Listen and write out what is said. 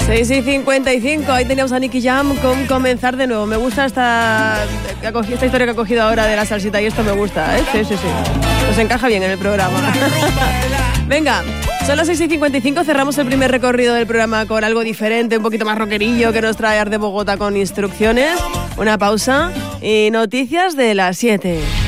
6:55, ahí teníamos a Nicky Jam con Comenzar de Nuevo. Me gusta esta historia que ha cogido ahora de la salsita y esto me gusta, ¿eh? Sí. Nos encaja bien en el programa. Venga, son las 6:55, cerramos el primer recorrido del programa con algo diferente, un poquito más rockerillo que nos trae Art de Bogotá con instrucciones. Una pausa y noticias de las 7.